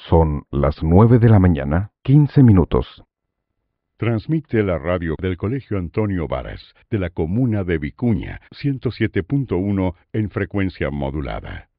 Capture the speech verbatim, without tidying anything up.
Son las nueve de la mañana, quince minutos. Transmite la radio del Colegio Antonio Varas, de la comuna de Vicuña, ciento siete punto uno en frecuencia modulada.